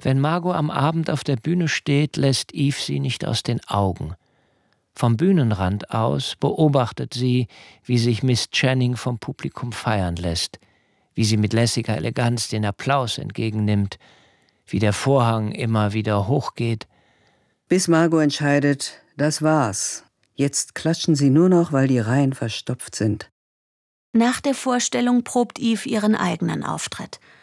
Wenn Margot am Abend auf der Bühne steht, lässt Yves sie nicht aus den Augen. Vom Bühnenrand aus beobachtet sie, wie sich Miss Channing vom Publikum feiern lässt, wie sie mit lässiger Eleganz den Applaus entgegennimmt, wie der Vorhang immer wieder hochgeht. Bis Margot entscheidet, das war's. Jetzt klatschen sie nur noch, weil die Reihen verstopft sind. Nach der Vorstellung probt Yves ihren eigenen Auftritt.